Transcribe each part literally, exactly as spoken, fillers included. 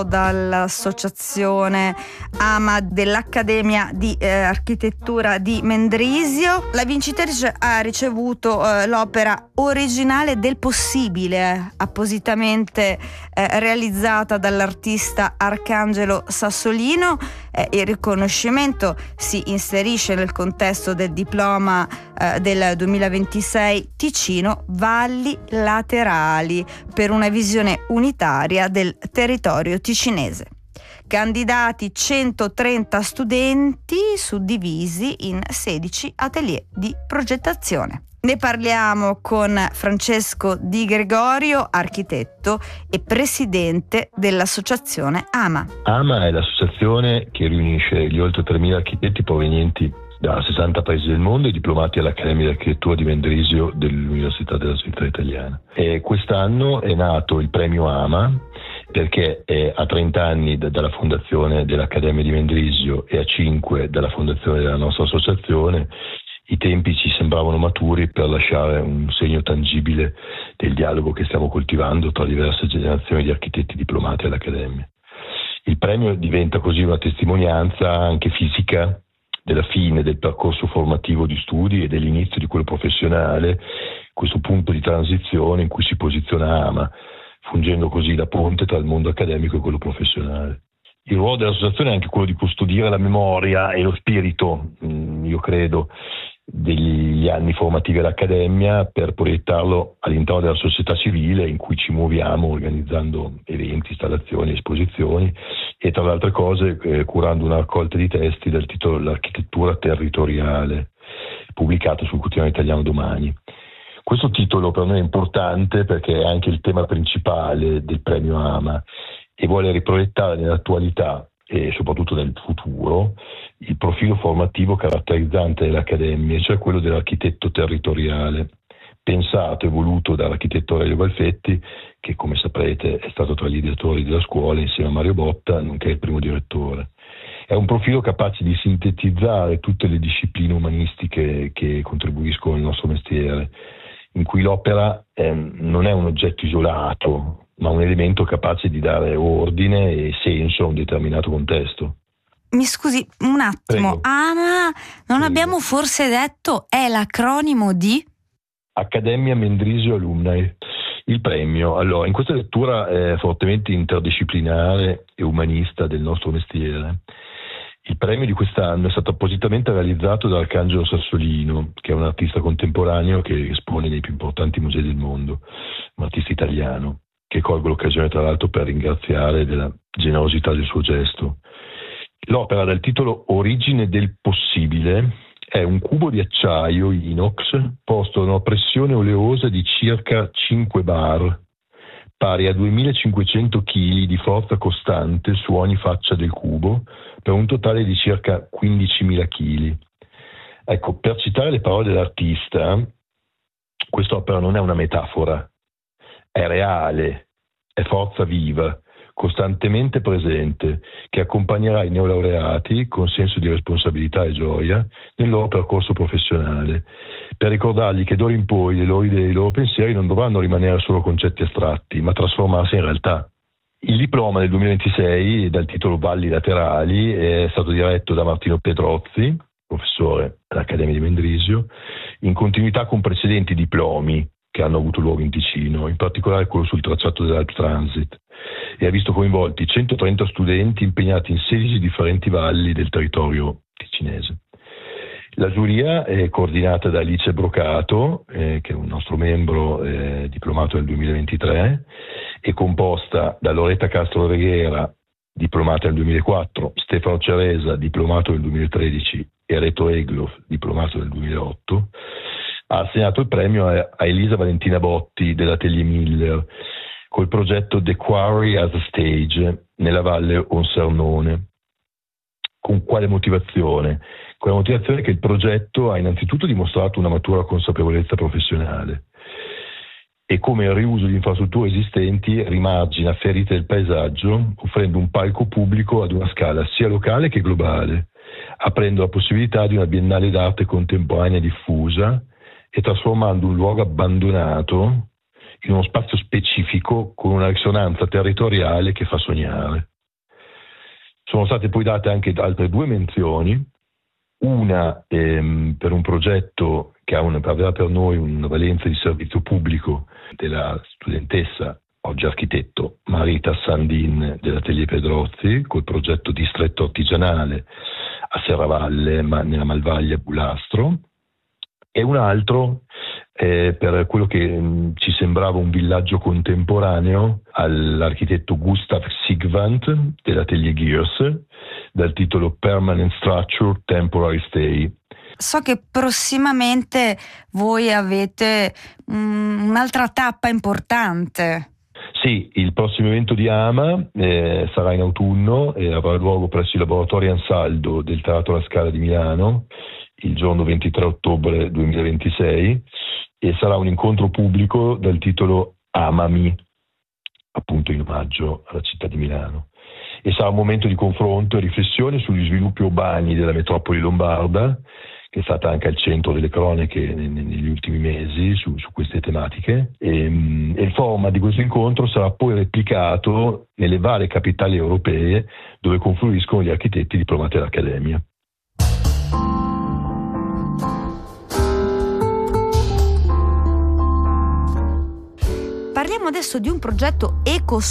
dall'associazione A M A dell'Accademia di eh, Architettura di Mendrisio. La vincitrice ha ricevuto eh, l'opera originale del possibile, eh, appositamente eh, realizzata dall'artista Arcangelo Sassolino. Eh, il riconoscimento si inserisce nel contesto del diploma eh, del duemilaventisei Ticino Valli Laterali per una visione unitaria del territorio ticinese. Candidati centotrenta studenti suddivisi in sedici atelier di progettazione. Ne parliamo con Francesco Di Gregorio, architetto e presidente dell'associazione A M A. A M A è l'associazione che riunisce gli oltre tremila architetti provenienti da sessanta paesi del mondo e diplomati all'Accademia di Architettura di Mendrisio dell'Università della Svizzera Italiana. E quest'anno è nato il premio A M A perché è a trenta anni d- dalla fondazione dell'Accademia di Mendrisio e a cinque dalla fondazione della nostra associazione. I tempi ci sembravano maturi per lasciare un segno tangibile del dialogo che stiamo coltivando tra diverse generazioni di architetti diplomati all'Accademia. Il premio diventa così una testimonianza anche fisica della fine del percorso formativo di studi e dell'inizio di quello professionale, questo punto di transizione in cui si posiziona A M A, fungendo così da ponte tra il mondo accademico e quello professionale. Il ruolo dell'associazione è anche quello di custodire la memoria e lo spirito, io credo, degli anni formativi all'Accademia per proiettarlo all'interno della società civile in cui ci muoviamo organizzando eventi, installazioni, esposizioni e tra le altre cose eh, curando una raccolta di testi del titolo L'architettura territoriale, pubblicato sul quotidiano italiano Domani. Questo titolo per noi è importante perché è anche il tema principale del premio A M A e vuole riproiettare nell'attualità e soprattutto nel futuro il profilo formativo caratterizzante dell'Accademia, cioè quello dell'architetto territoriale, pensato e voluto dall'architetto Aurelio Valfetti, che come saprete è stato tra gli ideatori della scuola insieme a Mario Botta, nonché il primo direttore. È un profilo capace di sintetizzare tutte le discipline umanistiche che contribuiscono al nostro mestiere, in cui l'opera eh, non è un oggetto isolato, ma un elemento capace di dare ordine e senso a un determinato contesto. Mi scusi un attimo, Prego. A M A, non Prego. abbiamo forse detto è l'acronimo di? Accademia Mendrisio Alumni. Il premio, allora, in questa lettura è fortemente interdisciplinare e umanista del nostro mestiere. Il premio di quest'anno è stato appositamente realizzato da Arcangelo Sassolino, che è un artista contemporaneo che espone nei più importanti musei del mondo, un artista italiano, che colgo l'occasione tra l'altro per ringraziare della generosità del suo gesto. L'opera dal titolo Origine del possibile è un cubo di acciaio inox posto a una pressione oleosa di circa cinque bar, pari a duemilacinquecento chili di forza costante su ogni faccia del cubo, per un totale di circa quindicimila chili. Ecco, per citare le parole dell'artista, quest'opera non è una metafora, è reale, è forza viva, costantemente presente, che accompagnerà i neolaureati con senso di responsabilità e gioia nel loro percorso professionale, per ricordargli che d'ora in poi le loro idee e i loro pensieri non dovranno rimanere solo concetti astratti, ma trasformarsi in realtà. Il diploma del duemilaventisei, dal titolo Valli Laterali, è stato diretto da Martino Pedrozzi, professore all'Accademia di Mendrisio, in continuità con precedenti diplomi che hanno avuto luogo in Ticino, in particolare quello sul tracciato dell'Alp Transit, e ha visto coinvolti centotrenta studenti impegnati in sedici differenti valli del territorio ticinese. La giuria è coordinata da Alice Brocato, eh, che è un nostro membro eh, diplomato nel duemilaventitré, è composta da Loretta Castro Reghera, diplomata nel duemilaquattro, Stefano Ceresa, diplomato nel duemilatredici, e Reto Egloff, diplomato nel duemilaotto. Ha assegnato il premio a Elisa Valentina Botti dell'Atelier Miller col progetto The Quarry as a Stage nella Valle Onsernone. Con quale motivazione? Con la motivazione che il progetto ha innanzitutto dimostrato una matura consapevolezza professionale e come il riuso di infrastrutture esistenti rimargina ferite del paesaggio, offrendo un palco pubblico ad una scala sia locale che globale, aprendo la possibilità di una biennale d'arte contemporanea diffusa e trasformando un luogo abbandonato in uno spazio specifico con una risonanza territoriale che fa sognare. Sono state poi date anche altre due menzioni, una ehm, per un progetto che ha un, aveva per noi una valenza di servizio pubblico della studentessa, oggi architetto, Marita Sandin dell'Atelier Pedrozzi, col progetto Distretto Artigianale a Serravalle, ma nella Malvaglia Bulastro, e un altro eh, per quello che mh, ci sembrava un villaggio contemporaneo all'architetto Gustav Sigvant dell'Atelier Gears, dal titolo Permanent Structure Temporary Stay. So che prossimamente voi avete um, un'altra tappa importante. Sì, il prossimo evento di AMA eh, sarà in autunno e avrà luogo presso i laboratori Ansaldo del Teatro La Scala di Milano il giorno ventitré ottobre duemilaventisei, e sarà un incontro pubblico dal titolo Amami, appunto in omaggio alla città di Milano. E sarà un momento di confronto e riflessione sugli sviluppi urbani della metropoli lombarda, che è stata anche al centro delle cronache negli ultimi mesi su, su queste tematiche, e, e il format di questo incontro sarà poi replicato nelle varie capitali europee dove confluiscono gli architetti diplomati all'Accademia. Parliamo adesso di un progetto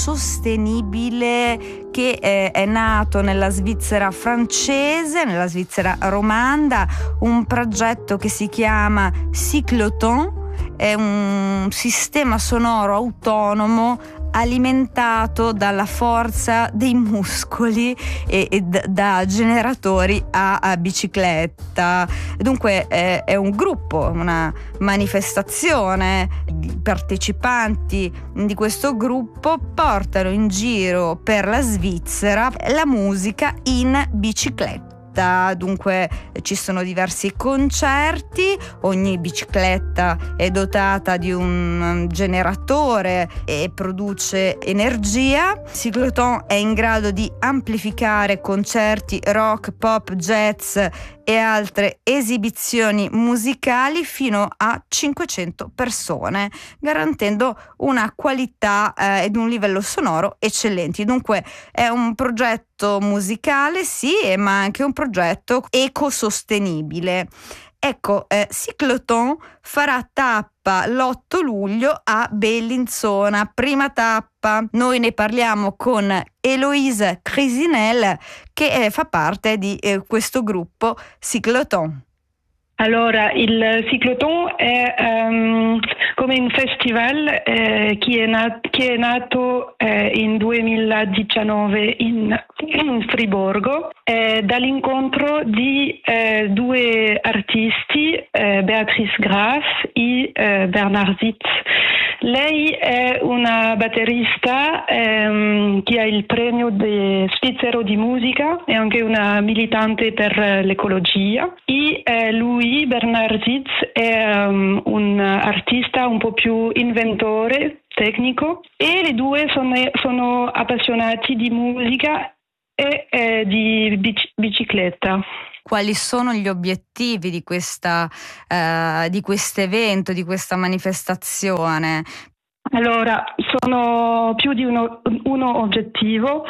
ecosostenibile che eh, è nato nella Svizzera francese, nella Svizzera romanda, un progetto che si chiama Cycloton, è un sistema sonoro autonomo alimentato dalla forza dei muscoli e, e d- da generatori a, a bicicletta. Dunque eh, è un gruppo, una manifestazione. I partecipanti di questo gruppo portano in giro per la Svizzera la musica in bicicletta. Dunque ci sono diversi concerti, ogni bicicletta è dotata di un generatore e produce energia. Cycloton è in grado di amplificare concerti rock, pop, jazz e altre esibizioni musicali fino a cinquecento persone, garantendo una qualità eh, ed un livello sonoro eccellenti. Dunque è un progetto musicale, sì, ma anche un progetto ecosostenibile. Ecco, eh, Cycloton farà tappa l'otto luglio a Bellinzona, prima tappa. Noi ne parliamo con Eloise Crisinel, che eh, fa parte di eh, questo gruppo Cycloton. Allora, il Cycloton è um, come un festival eh, che, è nat- che è nato eh, in duemiladiciannove in, in Friburgo eh, dall'incontro di eh, due artisti, eh, Beatrice Graf e eh, Bernard Sitz. Lei è una batterista ehm, che ha il premio de svizzero di musica, è anche una militante per l'ecologia, e eh, lui, Bernard Sitz, è um, un artista un po' più inventore, tecnico, e le due sono, sono appassionati di musica e eh, di bici- bicicletta. Quali sono gli obiettivi di questa eh, di questo evento, di questa manifestazione? Allora, sono più di uno, uno oggettivo.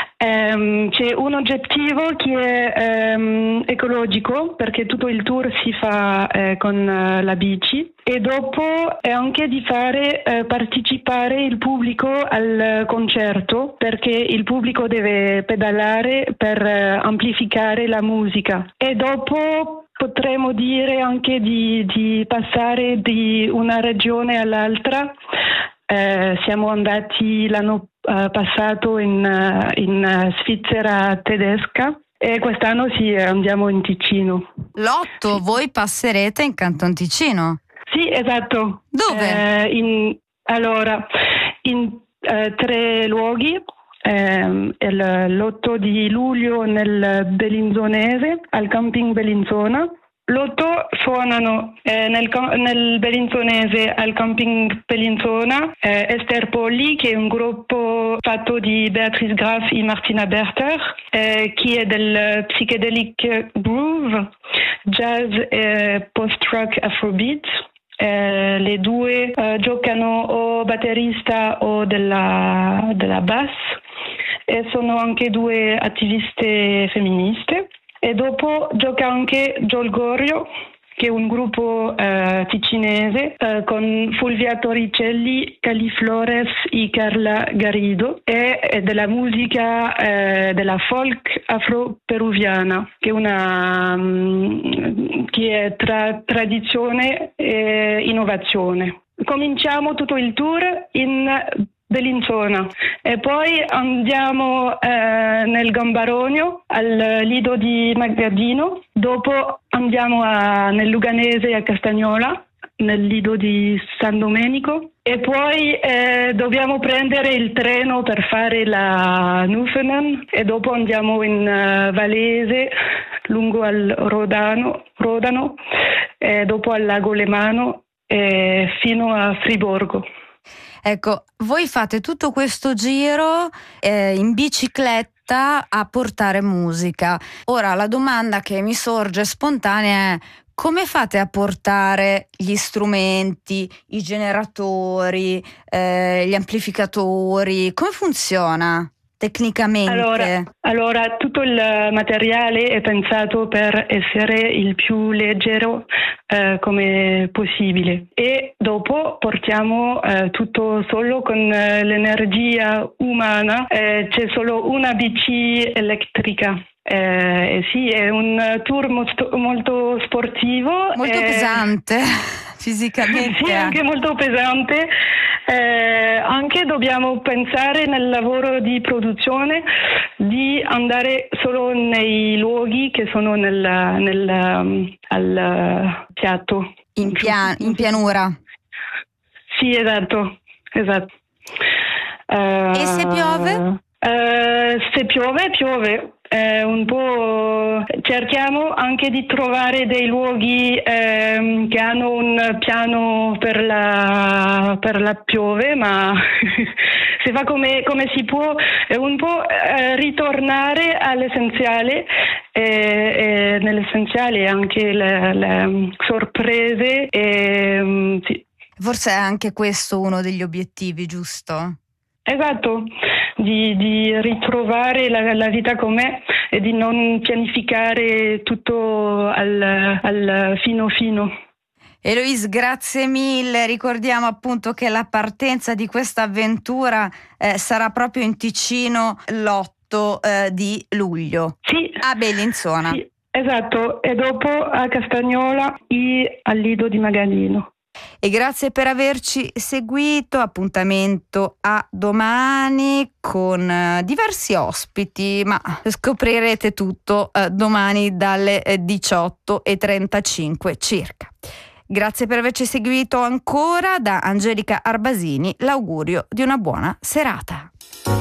Um, c'è un oggettivo che è um, ecologico, perché tutto il tour si fa eh, con uh, la bici, e dopo è anche di fare eh, partecipare il pubblico al concerto, perché il pubblico deve pedalare per eh, amplificare la musica, e dopo potremmo dire anche di, di passare di una regione all'altra. Eh, siamo andati l'anno uh, passato in, uh, in uh, Svizzera tedesca, e quest'anno sì, andiamo in Ticino. L'otto, sì. Voi passerete in Canton Ticino? Sì, esatto. Dove? Eh, in, allora, in eh, tre luoghi. Eh, l'otto di luglio nel Bellinzonese, al camping Bellinzona. L'otto suonano eh, nel, nel Bellinzonese al camping Bellinzona eh, Esther Polli, che è un gruppo fatto di Beatrice Graf e Martina Berter, eh, che è del psychedelic groove, jazz e post-rock afrobeat. Eh, le due eh, giocano o batterista o della, della bass. e sono anche due attiviste femministe. E dopo gioca anche Jol Gorio, che è un gruppo eh, ticinese eh, con Fulvia Torricelli, Cali Flores e Carla Garrido, e, e della musica eh, della folk afro-peruviana, che è una um, che è tra tradizione e innovazione. Cominciamo tutto il tour in Bellinzona e poi andiamo eh, nel Gambarogno al Lido di Magadino, dopo andiamo a, nel Luganese a Castagnola nel Lido di San Domenico e poi eh, dobbiamo prendere il treno per fare la Nufenen e dopo andiamo in uh, Valese lungo al Rodano, Rodano e dopo al Lago Lemano e fino a Friburgo. Ecco, voi fate tutto questo giro eh, in bicicletta a portare musica. Ora la domanda che mi sorge spontanea è: come fate a portare gli strumenti, i generatori, eh, gli amplificatori? Come funziona tecnicamente? Allora, allora, tutto il materiale è pensato per essere il più leggero eh, come possibile e dopo portiamo eh, tutto solo con eh, l'energia umana. Eh, c'è solo una bici elettrica. Eh, sì, è un tour molto, molto sportivo. Molto eh, pesante, fisicamente. Sì, anche molto pesante. Eh, anche dobbiamo pensare nel lavoro di produzione di andare solo nei luoghi che sono nel, nel, um, al piatto. In, pian- in pianura. Sì, esatto, esatto. Uh, e se piove? Uh, se piove, piove. Eh, un po' cerchiamo anche di trovare dei luoghi ehm, che hanno un piano per la, per la piove, ma si fa come, come si può, è un po' eh, ritornare all'essenziale e, e nell'essenziale anche le, le sorprese. E, sì. Forse è anche questo uno degli obiettivi, giusto? Esatto, di, di ritrovare la, la vita com'è e di non pianificare tutto al, al fino fino. Eloise, grazie mille. Ricordiamo appunto che la partenza di questa avventura eh, sarà proprio in Ticino l'otto eh, di luglio. Sì. A Bellinzona. Sì, esatto, e dopo a Castagnola e al Lido di Magadino. E grazie per averci seguito. Appuntamento a domani con uh, diversi ospiti, ma scoprirete tutto uh, domani dalle uh, diciotto e trentacinque circa. Grazie per averci seguito ancora. Da Angelica Arbasini l'augurio di una buona serata.